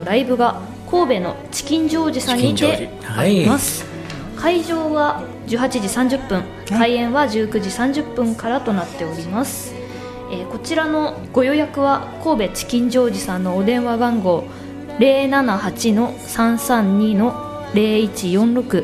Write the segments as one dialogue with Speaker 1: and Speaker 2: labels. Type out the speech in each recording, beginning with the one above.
Speaker 1: ライブが神戸のチキンジョージさんにてあります、会場は18時30分、開演は19時30分からとなっております。こちらのご予約は神戸チキンジョージさんのお電話番号 078-332-0146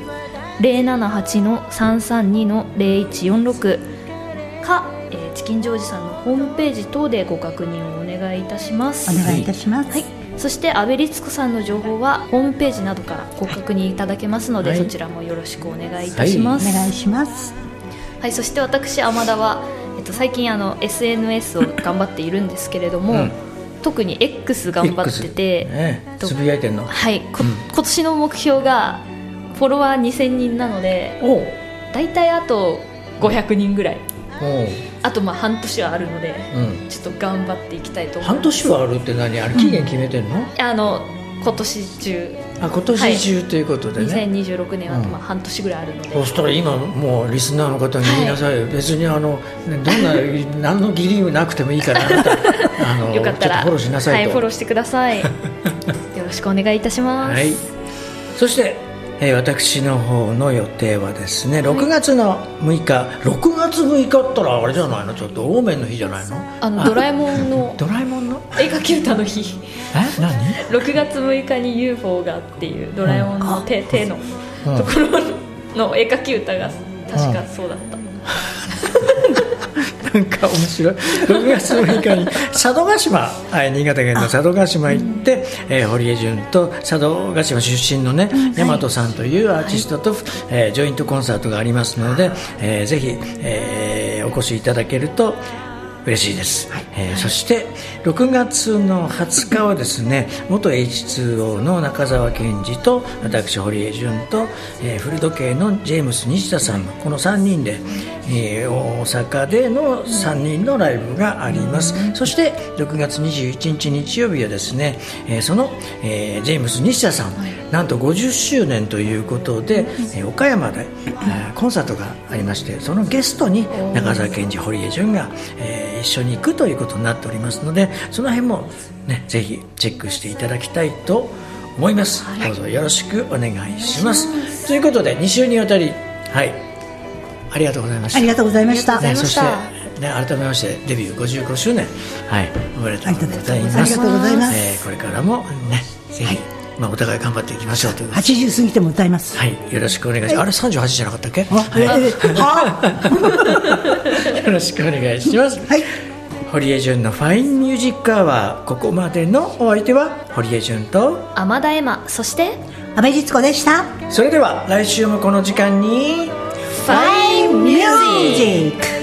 Speaker 1: 078-332-0146 か、チキンジョージさんのホームページ等でご確認をお願いいたします。
Speaker 2: お願いいたします、
Speaker 1: はい。そして阿部律子さんの情報はホームページなどからご確認いただけますので、そちらもよろしくお願いいたします。
Speaker 2: お願いします。
Speaker 1: はい。そして私天田は、最近SNS を頑張っているんですけれども、特に X 頑張ってて、
Speaker 3: つぶやいてんの。
Speaker 1: はい、今年の目標がフォロワー2000人なので、だいたいあと500人ぐらい、あと半年はあるので、ちょっと頑張っていきたいと思います。
Speaker 3: 半年はあるって何、あれ期限決めてんの？
Speaker 1: 今年中。
Speaker 3: 今年中ということでね、
Speaker 1: 2026年は半年ぐらいあるので、
Speaker 3: そうしたら今もうリスナーの方に言いなさいよ、別にどんな何の義理もなくてもいいからあなた
Speaker 1: よかったら
Speaker 3: ちょっとフォローしなさいと、
Speaker 1: はい、フォローしてくださいよろしくお願いいたします、
Speaker 3: はい。そして私の方の予定はですね、6月の6日、6月6日ったらあれじゃないの、ちょっとオーメンの日じゃないの？
Speaker 1: ドラえもんの
Speaker 3: ドラえもんの
Speaker 1: 絵描き歌の日
Speaker 3: 何
Speaker 1: 6月6日に UFO がっていうドラえもんの手のところの絵描き歌が確かそうだった、
Speaker 3: なんか面白い。6月6日に佐渡島、新潟県の佐渡島行って、堀江潤と佐渡島出身のね、大和さんというアーティストと、ジョイントコンサートがありますので、ぜひ、お越しいただけると嬉しいです、そして6月の20日はですね、元 H2O の中澤健二と私堀江潤と、古時計のジェームス西田さんのこの3人で、大阪での3人のライブがあります。そして6月21日日曜日はですね、その、ジェームス西田さん、なんと50周年ということで、岡山で、コンサートがありまして、そのゲストに中澤健二、堀江潤が、一緒に行くということになっておりますので、その辺も、ね、ぜひチェックしていただきたいと思います、どうぞよろしくお願いします、ということで2週にわたり、ありがとうございました。
Speaker 2: ありがとうございました、
Speaker 3: そして、改めましてデビュー55周年、おめでとうございます。
Speaker 2: ありがとうございます、
Speaker 3: これからもね、ぜひ、お互い頑張っていきましょうということで、
Speaker 2: 80過ぎても歌います、
Speaker 3: よろしくお願いします、あれ38じゃなかったっけ？よろしくお願いします、堀江潤のファインミュージックアワー、ここまでのお相手は堀江潤と
Speaker 1: 天田恵麻、そして
Speaker 2: 阿部律子でした。
Speaker 3: それでは来週もこの時間に
Speaker 2: ファインミュージック。